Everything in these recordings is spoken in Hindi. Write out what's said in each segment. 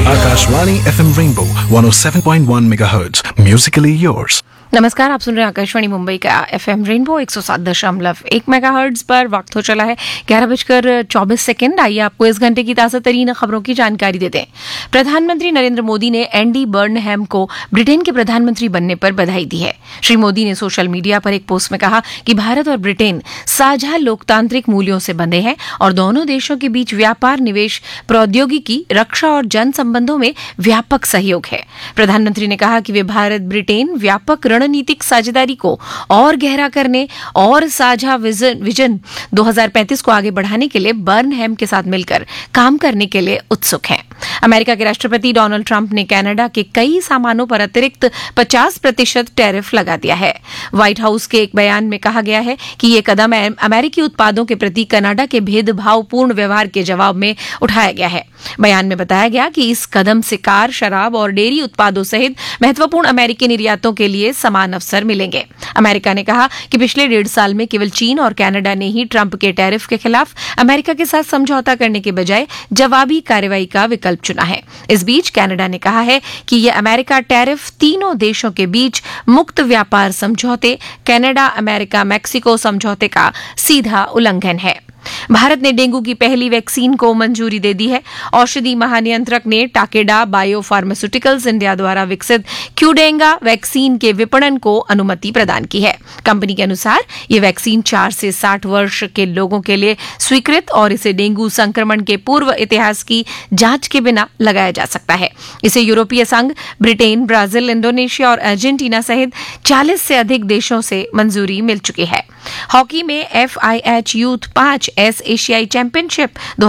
Akashvani FM Rainbow 107.1 MHz. Musically yours. नमस्कार, आप सुन रहे हैं आकाशवाणी मुंबई का एफएम रेनबो 107.1 मेगाहर्ट्ज पर। वक्त हो चला है 11:24। आइए आपको इस घंटे की ताज़ा तरीन खबरों की जानकारी देते हैं। प्रधानमंत्री नरेंद्र मोदी ने एंडी बर्नहैम को ब्रिटेन के प्रधानमंत्री बनने पर बधाई दी है। श्री मोदी ने सोशल मीडिया पर एक पोस्ट में कहा कि भारत और ब्रिटेन साझा लोकतांत्रिक मूल्यों से बंधे हैं और दोनों देशों के बीच व्यापार, निवेश, प्रौद्योगिकी, रक्षा और जन संबंधों में व्यापक सहयोग है। प्रधानमंत्री ने कहा कि वे भारत ब्रिटेन व्यापक रणनीतिक साझेदारी को और गहरा करने और साझा विजन 2035 को आगे बढ़ाने के लिए बर्नहैम के साथ मिलकर काम करने के लिए उत्सुक हैं। अमेरिका के राष्ट्रपति डोनाल्ड ट्रंप ने कनाडा के कई सामानों पर अतिरिक्त 50% टैरिफ लगा दिया है। व्हाइट हाउस के एक बयान में कहा गया है कि यह कदम अमेरिकी उत्पादों के प्रति कनाडा के भेदभावपूर्ण व्यवहार के जवाब में उठाया गया है। बयान में बताया गया कि इस कदम से कार, शराब और डेयरी उत्पादों सहित महत्वपूर्ण अमेरिकी निर्यातों के लिए समान अवसर मिलेंगे। अमेरिका ने कहा कि पिछले 1.5 साल में केवल चीन और कनाडा ने ही ट्रंप के टैरिफ के खिलाफ अमेरिका के साथ समझौता करने के बजाय जवाबी कार्रवाई का विकल्प चुना है। इस बीच कनाडा ने कहा है कि यह अमेरिका टैरिफ तीनों देशों के बीच मुक्त व्यापार समझौते, कनाडा, अमेरिका, मैक्सिको समझौते का सीधा उल्लंघन है। भारत ने डेंगू की पहली वैक्सीन को मंजूरी दे दी है। औषधि महानियंत्रक ने टाकेडा बायोफार्मास्यूटिकल्स इंडिया द्वारा विकसित क्यूडेंगा वैक्सीन के विपणन को अनुमति प्रदान की है। कंपनी के अनुसार यह वैक्सीन 4 से 60 वर्ष के लोगों के लिए स्वीकृत और इसे डेंगू संक्रमण के पूर्व इतिहास की जांच के बिना लगाया जा सकता है। इसे यूरोपीय संघ, ब्रिटेन, ब्राजील, इंडोनेशिया और अर्जेंटीना सहित 40 से अधिक देशों से मंजूरी मिल चुकी है। हॉकी में FIH यूथ 5S एशियाई चैंपियनशिप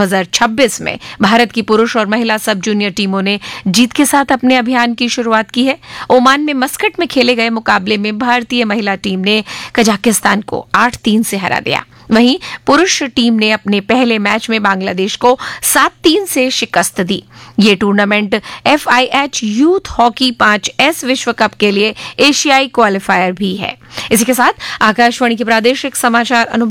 2026 में भारत की पुरुष और महिला सब जूनियर टीमों ने जीत के साथ अपने अभियान की शुरुआत की है। ओमान में मस्कट में खेले गए मुकाबले में भारतीय महिला टीम ने कजाकिस्तान को 8-3 से हरा दिया। वहीं पुरुष टीम ने अपने पहले मैच में बांग्लादेश को 7-3 से शिकस्त दी। ये tournament FIH youth hockey 5S विश्व कप के लिए एशियाई क्वालिफायर भी है। इसी के साथ आकाशवाणी के प्रादेशिक समाचार